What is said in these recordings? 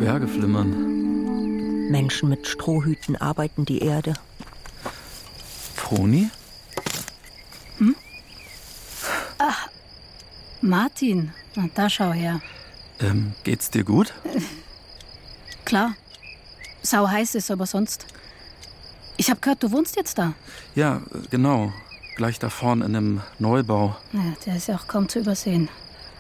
Berge flimmern. Menschen mit Strohhüten arbeiten die Erde. Froni? Hm? Ach, Martin. Na, da schau her. Geht's dir gut? Klar. Sau heiß ist, aber sonst. Ich hab gehört, du wohnst jetzt da. Ja, genau. Gleich da vorne in einem Neubau. Ja, der ist ja auch kaum zu übersehen.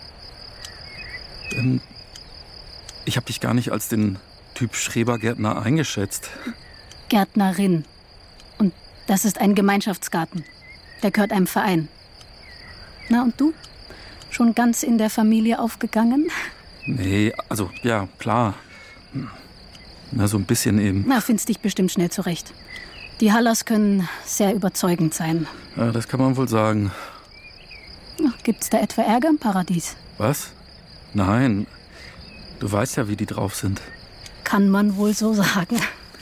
Ich habe dich gar nicht als den Typ Schrebergärtner eingeschätzt. Gärtnerin. Und das ist ein Gemeinschaftsgarten. Der gehört einem Verein. Na, und du? Schon ganz in der Familie aufgegangen? Nee, also, ja, klar. Na, so ein bisschen eben. Na, findest dich bestimmt schnell zurecht. Die Hallers können sehr überzeugend sein. Ja, das kann man wohl sagen. Gibt's da etwa Ärger im Paradies? Was? Nein. Du weißt ja, wie die drauf sind. Kann man wohl so sagen.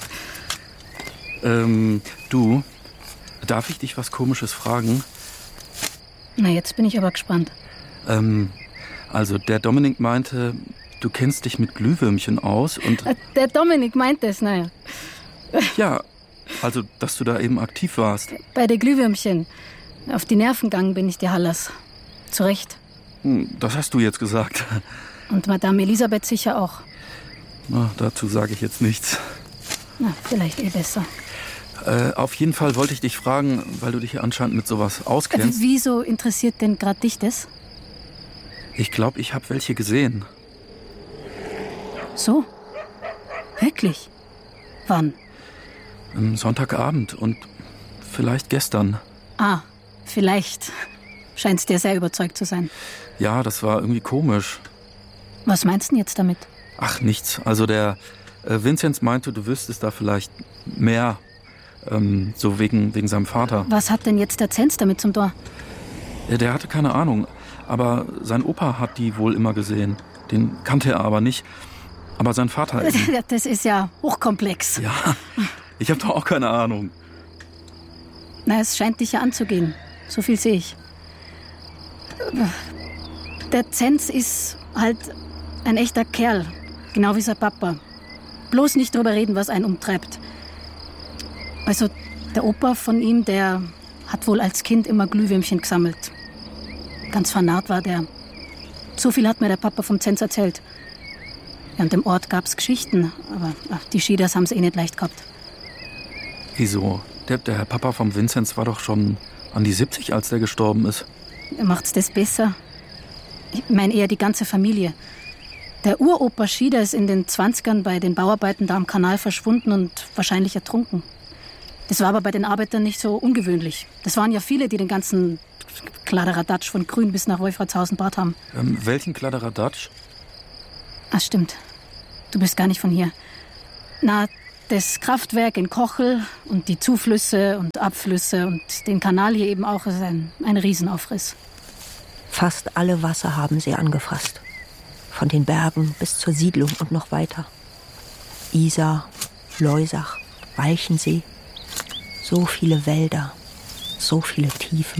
Du, darf ich dich was Komisches fragen? Na, jetzt bin ich aber gespannt. Also der Dominik meinte, du kennst dich mit Glühwürmchen aus und... Der Dominik meint es, naja. Ja, also dass du da eben aktiv warst. Bei den Glühwürmchen. Auf die Nerven gegangen bin ich die Hallers. Zu Recht. Das hast du jetzt gesagt. Und Madame Elisabeth sicher auch. Na, dazu sage ich jetzt nichts. Na, vielleicht besser. Auf jeden Fall wollte ich dich fragen, weil du dich ja anscheinend mit sowas auskennst. Wieso interessiert denn gerade dich das? Ich glaube, ich habe welche gesehen. So? Wirklich? Wann? Sonntagabend und vielleicht gestern. Ah, vielleicht. Scheinst dir sehr überzeugt zu sein. Ja, das war irgendwie komisch. Was meinst du denn jetzt damit? Ach, nichts. Also der Vinzenz meinte, du wüsstest da vielleicht mehr. So wegen seinem Vater. Was hat denn jetzt der Zenz damit zum Tor? Ja, der hatte keine Ahnung. Aber sein Opa hat die wohl immer gesehen. Den kannte er aber nicht. Aber sein Vater eben. Das ist ja hochkomplex. Ja, ich habe doch auch keine Ahnung. Na, es scheint dich ja anzugehen. So viel sehe ich. Der Zenz ist halt ein echter Kerl. Genau wie sein Papa. Bloß nicht drüber reden, was einen umtreibt. Also, der Opa von ihm, der hat wohl als Kind immer Glühwürmchen gesammelt. Ganz vernarrt war der. So viel hat mir der Papa vom Zenz erzählt. Ja, und im Ort gab's Geschichten, aber die Schieders haben's nicht leicht gehabt. Wieso? Der Herr Papa vom Vinzenz war doch schon an die 70, als der gestorben ist. Macht's das besser? Ich meine eher die ganze Familie. Der Uropa Schieder ist in den 20ern bei den Bauarbeiten da am Kanal verschwunden und wahrscheinlich ertrunken. Das war aber bei den Arbeitern nicht so ungewöhnlich. Das waren ja viele, die den ganzen Kladderadatsch von Grün bis nach Wolfratshausen gebaut haben. Welchen Kladderadatsch? Ach, stimmt. Du bist gar nicht von hier. Na, das Kraftwerk in Kochel und die Zuflüsse und Abflüsse und den Kanal hier eben auch ist ein Riesenaufriss. Fast alle Wasser haben sie angefasst. Von den Bergen bis zur Siedlung und noch weiter. Isar, Loisach, Walchensee. So viele Wälder, so viele Tiefen.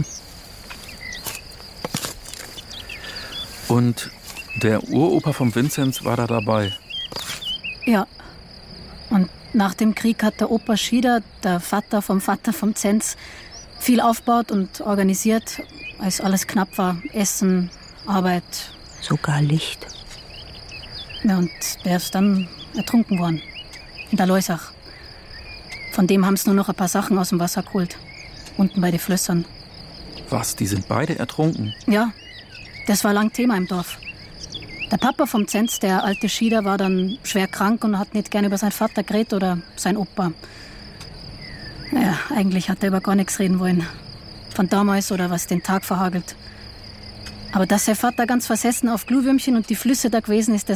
Und der Uropa vom Vinzenz war da dabei? Ja. Und nach dem Krieg hat der Opa Schieder, der Vater vom Zenz, viel aufgebaut und organisiert, als alles knapp war. Essen, Arbeit. Sogar Licht. Ja, und der ist dann ertrunken worden. In der Loisach. Von dem haben sie nur noch ein paar Sachen aus dem Wasser geholt. Unten bei den Flössern. Was, die sind beide ertrunken? Ja, das war lang Thema im Dorf. Der Papa vom Zenz, der alte Schieder, war dann schwer krank und hat nicht gern über seinen Vater geredet oder sein Opa. Naja, eigentlich hat er über gar nichts reden wollen. Von damals oder was den Tag verhagelt. Aber dass sein Vater ganz versessen auf Glühwürmchen und die Flüsse da gewesen ist,